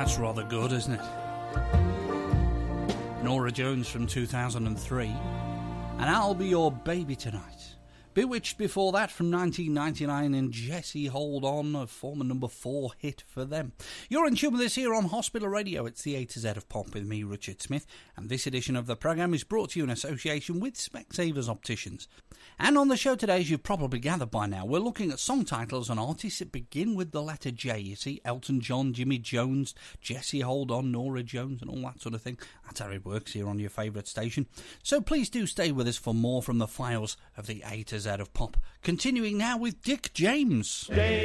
That's rather good, isn't it? Norah Jones from 2003. And I'll Be Your Baby Tonight. Bewitched before that from 1999, and Jessie Hold On, a former number 4 hit for them. You're in tune with us here on Hospital Radio. It's the A to Z of Pop with me, Richard Smith, and this edition of the programme is brought to you in association with Specsavers Opticians. And on the show today, as you've probably gathered by now, we're looking at song titles and artists that begin with the letter J. You see, Elton John, Jimmy Jones, Jessie Hold On, Norah Jones, and all that sort of thing. That's how it works here on your favourite station. So please do stay with us for more from the files of the A to Z of Pop. Continuing now with Dick James.